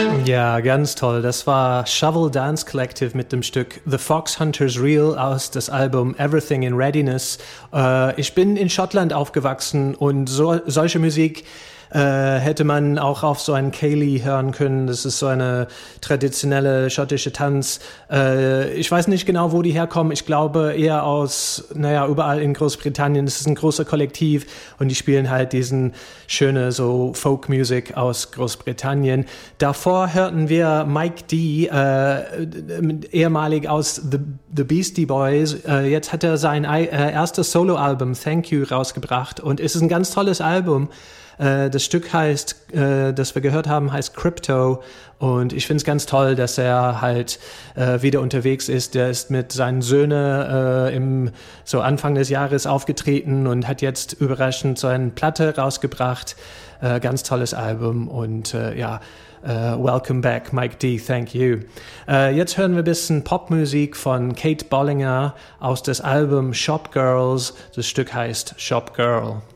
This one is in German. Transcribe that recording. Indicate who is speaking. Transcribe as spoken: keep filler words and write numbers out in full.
Speaker 1: Ja, ganz toll. Das war Shovel Dance Collective mit dem Stück The Fox Hunter's Reel aus das Album Everything in Readiness. Äh, ich bin in Schottland aufgewachsen und so, solche Musik äh, hätte man auch auf so einen Ceilidh hören können. Das ist so eine traditionelle schottische Tanz. Äh, ich weiß nicht genau, wo die herkommen. Ich glaube eher aus, naja, überall in Großbritannien. Das ist ein großer Kollektiv und die spielen halt diesen schöne so Folk-Music aus Großbritannien. Davor hörten wir Mike D., äh, ehemalig aus The, The Beastie Boys. Äh, jetzt hat er sein äh, erstes Solo-Album Thank You rausgebracht und es ist ein ganz tolles Album. Das Stück heißt, äh, das wir gehört haben, heißt Crypto und ich finde es ganz toll, dass er halt äh, wieder unterwegs ist. Der ist mit seinen Söhnen äh, im so Anfang des Jahres aufgetreten und hat jetzt überraschend so eine Platte rausgebracht. Äh, ganz tolles Album und äh, ja, Uh, welcome back, Mike D., thank you. Uh, jetzt hören wir ein bisschen Popmusik von Kate Bollinger aus das Album Shop Girls. Das Stück heißt Shop Girl.